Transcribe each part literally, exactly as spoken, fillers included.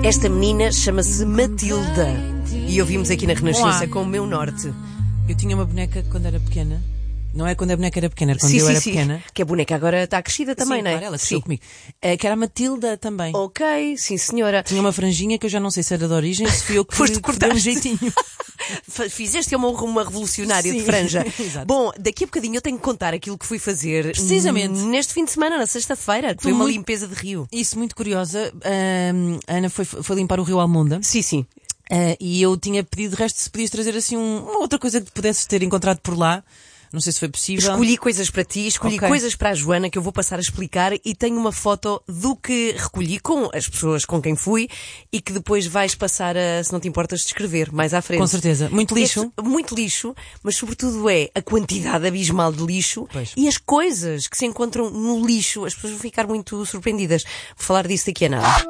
Esta menina chama-se Matilda e ouvimos aqui na Renascença Olá. com o meu norte. Eu tinha uma boneca quando era pequena. Não é quando a boneca era pequena, era quando Sim, eu sim, era sim. pequena. Que a boneca agora está crescida também, sim, não é? Claro, ela cresceu Sim. comigo. Eh, que era a Matilda também. Ok, sim senhora. Tinha uma franjinha que eu já não sei se era de origem, se fui eu que, Foste que dei um cortar. jeitinho. F- Fizeste uma, uma revolucionária Sim. de franja. Exato. Bom, daqui a bocadinho eu tenho que contar aquilo que fui fazer. Precisamente. n- Neste fim de semana, na sexta-feira. Foi Tô uma muito- limpeza de rio. Isso, muito curiosa. Ahm, a Ana foi, foi limpar o Rio Almonda. Sim, sim. Ah, e eu tinha pedido, de resto, se podias trazer assim um- uma outra coisa que pudesses ter encontrado por lá. Não sei se foi possível. Escolhi coisas para ti, escolhi Ok. coisas para a Joana que eu vou passar a explicar e tenho uma foto do que recolhi com as pessoas com quem fui e que depois vais passar a, se não te importas, descrever mais à frente. Com certeza. Muito lixo. Este- muito lixo, mas sobretudo é a quantidade abismal de lixo Pois. e as coisas que se encontram no lixo. As pessoas vão ficar muito surpreendidas. Vou falar disso daqui a nada.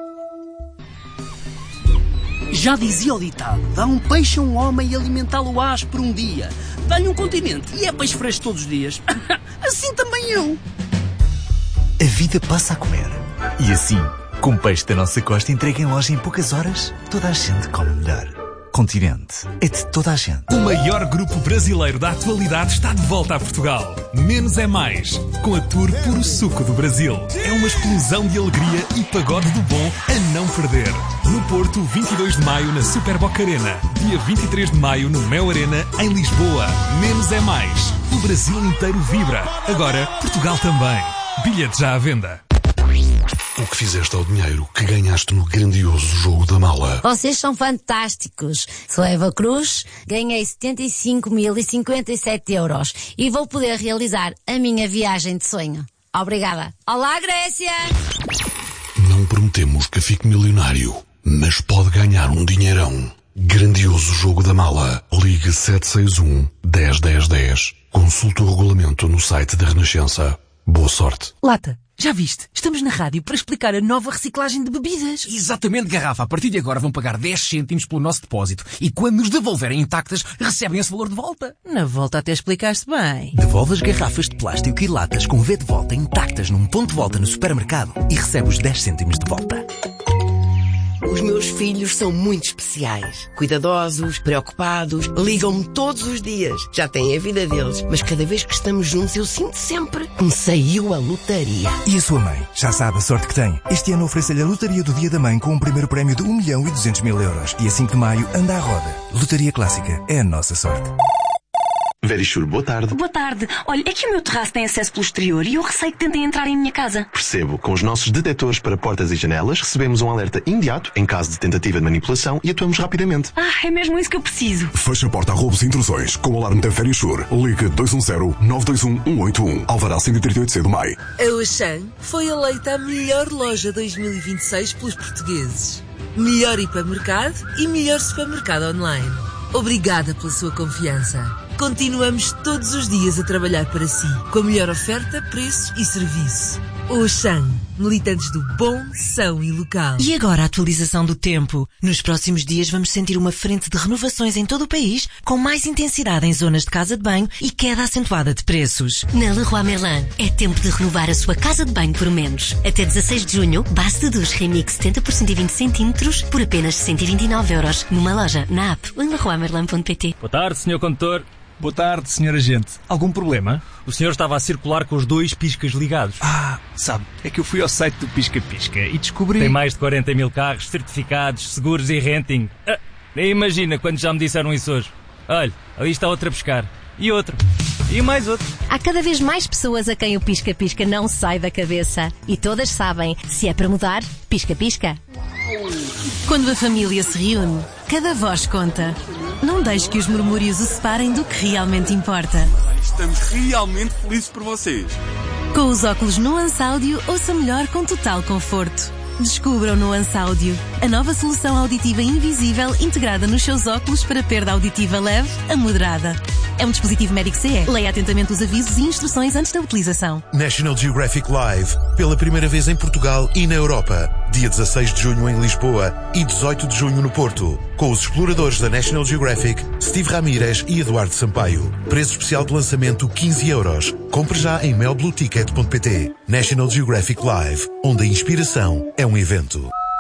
Já dizia o ditado, dá um peixe a um homem e alimentá-lo ás por um dia. Dá-lhe um continente e é peixe fresco todos os dias. Assim também eu. A vida passa a comer. E assim, com peixe da nossa costa entregue em loja em poucas horas, toda a gente come melhor. Continente é de toda a gente. O maior grupo brasileiro da atualidade está de volta a Portugal. Menos é mais. Com a tour Puro Suco do Brasil. É uma explosão de alegria e pagode do bom a não perder. No Porto, vinte e dois de maio, na Super Boca Arena. Dia vinte e três de maio, no Mel Arena, em Lisboa. Menos é mais. O Brasil inteiro vibra. Agora, Portugal também. Bilhetes já à venda. O que fizeste ao dinheiro que ganhaste no grandioso jogo da mala? Vocês são fantásticos. Sou Eva Cruz, ganhei setenta e cinco mil e cinquenta e sete euros e vou poder realizar a minha viagem de sonho. Obrigada. Olá, Grécia! Não prometemos que fique milionário, mas pode ganhar um dinheirão. Grandioso jogo da mala. Ligue sete seis um, dez, dez, dez. Consulte o regulamento no site da Renascença. Boa sorte. Lata, já viste? Estamos na rádio para explicar a nova reciclagem de bebidas. Exatamente, Garrafa. A partir de agora vão pagar dez cêntimos pelo nosso depósito e quando nos devolverem intactas, recebem esse valor de volta. Na volta até explicaste bem. Devolve as garrafas de plástico e latas com V de volta intactas num ponto de volta no supermercado e recebe os dez cêntimos de volta. Os meus filhos são muito especiais. Cuidadosos, preocupados, ligam-me todos os dias. Já têm a vida deles, mas cada vez que estamos juntos eu sinto sempre que me saiu a lotaria. E a sua mãe? Já sabe a sorte que tem. Este ano oferece-lhe a Lotaria do Dia da Mãe com um primeiro prémio de um milhão e duzentos mil euros. E a cinco de maio anda à roda. Lotaria Clássica é a nossa sorte. Verishure, boa tarde. Boa tarde. Olha, é que o meu terraço tem acesso pelo exterior e eu receio que tentem entrar em minha casa. Percebo. Com os nossos detectores para portas e janelas, recebemos um alerta imediato em caso de tentativa de manipulação e atuamos rapidamente. Ah, é mesmo isso que eu preciso. Feche a porta a roubos e intrusões com o alarme da Verishure. Ligue dois um zero, nove dois um, um oito um. Alvará cento e trinta e oito C do M A I. A Auchan foi eleita a melhor loja dois mil e vinte e seis pelos portugueses. Melhor hipermercado e melhor supermercado online. Obrigada pela sua confiança. Continuamos todos os dias a trabalhar para si, com a melhor oferta, preço e serviço. Auchan, militantes do bom, são e local. E agora a atualização do tempo. Nos próximos dias vamos sentir uma frente de renovações em todo o país, com mais intensidade em zonas de casa de banho e queda acentuada de preços. Na Leroy Merlin, é tempo de renovar a sua casa de banho por menos. Até dezasseis de junho, base de duche Remix setenta por cento e vinte centímetros por apenas cento e vinte e nove euros. Numa loja, na app ou em leroy merlin ponto pt. Boa tarde, senhor condutor. Boa tarde, senhor agente. Algum problema? O senhor estava a circular com os dois piscas ligados. Ah, sabe, é que eu fui ao site do Pisca Pisca e descobri... Tem mais de quarenta mil carros certificados, seguros e renting. Ah, nem imagina quando já me disseram isso hoje. Olha, ali está outro a pescar. E outro. E mais outro. Há cada vez mais pessoas a quem o pisca-pisca não sai da cabeça. E todas sabem, se é para mudar, pisca-pisca. Quando a família se reúne, cada voz conta. Não deixe que os murmúrios o separem do que realmente importa. Estamos realmente felizes por vocês. Com os óculos Nuance Audio, ouça melhor com total conforto. Descubra o Nuance Audio, a nova solução auditiva invisível integrada nos seus óculos para perda auditiva leve a moderada. É um dispositivo médico C E. Leia atentamente os avisos e instruções antes da utilização. National Geographic Live, pela primeira vez em Portugal e na Europa. Dia dezasseis de junho em Lisboa e dezoito de junho no Porto. Com os exploradores da National Geographic, Steve Ramírez e Eduardo Sampaio. Preço especial de lançamento quinze euros. Compre já em mel blue ticket ponto pt. National Geographic Live, onde a inspiração é um evento.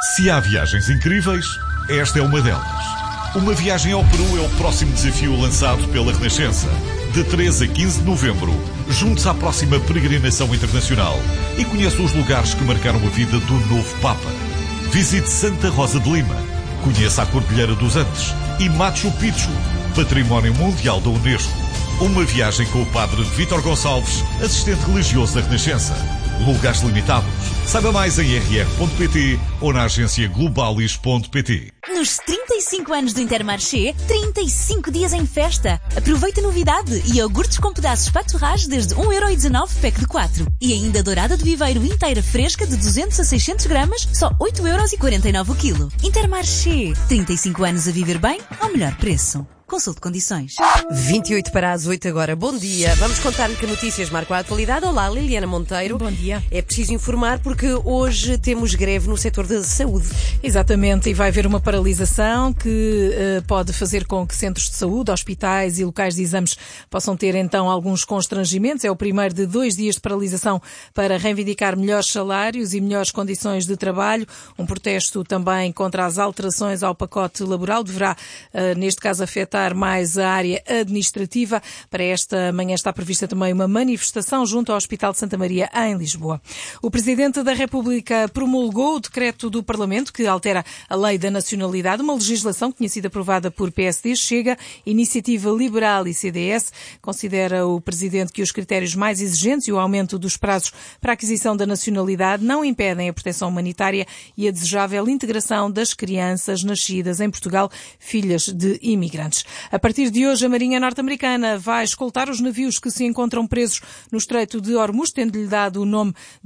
Se há viagens incríveis, esta é uma delas. Uma viagem ao Peru é o próximo desafio lançado pela Renascença. De treze a quinze de novembro, junte-se à próxima peregrinação internacional e conheça os lugares que marcaram a vida do novo Papa. Visite Santa Rosa de Lima, conheça a Cordilheira dos Andes e Machu Picchu, Património Mundial da Unesco. Uma viagem com o Padre Vítor Gonçalves, assistente religioso da Renascença. Lugares limitados. Saiba mais em r r ponto p t ou na agência globalis ponto p t. Nos trinta e cinco anos do Intermarché, trinta e cinco dias em festa. Aproveita a novidade. Iogurtes com pedaços paturrage desde um euro e dezanove pack de quatro. E ainda dourada de viveiro inteira fresca de duzentos a seiscentos gramas, só oito euros e quarenta e nove o quilo. Intermarché. trinta e cinco anos a viver bem ao melhor preço. Consulte condições. vinte e oito para as oito agora. Bom dia. Vamos contar-lhe que notícias marcam a atualidade. Olá, Liliana Monteiro. Bom dia. É preciso informar porque hoje temos greve no setor da saúde. Exatamente, e vai haver uma paralisação que uh, pode fazer com que centros de saúde, hospitais e locais de exames possam ter então alguns constrangimentos. É o primeiro de dois dias de paralisação para reivindicar melhores salários e melhores condições de trabalho. Um protesto também contra as alterações ao pacote laboral. Deverá, uh, neste caso, afetar mais a área administrativa. Para esta manhã está prevista também uma manifestação junto ao Hospital de Santa Maria, em Lisboa. O Presidente da República promulgou o decreto do Parlamento que altera a Lei da Nacionalidade, uma legislação que tinha sido aprovada por P S D, Chega, Iniciativa Liberal e C D S. Considera o Presidente que os critérios mais exigentes e o aumento dos prazos para a aquisição da nacionalidade não impedem a proteção humanitária e a desejável integração das crianças nascidas em Portugal, filhas de imigrantes. A partir de hoje, a Marinha Norte-Americana vai escoltar os navios que se encontram presos no Estreito de Hormuz, tendo-lhe dado o nome